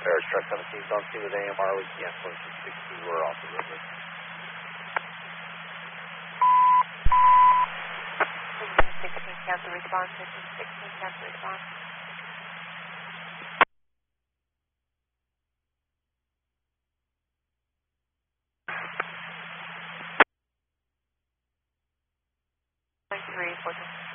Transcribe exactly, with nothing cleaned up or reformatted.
Air Truck seventeen, zone two with A M R with cancellation sixty, we're off the river. sixteen, cancel response, sixteen, cancel response. Three, fourteen.